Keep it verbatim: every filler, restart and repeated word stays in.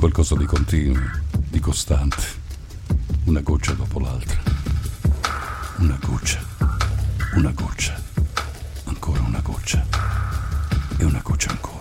qualcosa di continuo, di costante, una goccia dopo l'altra, una goccia, una goccia, ancora una goccia e una goccia ancora.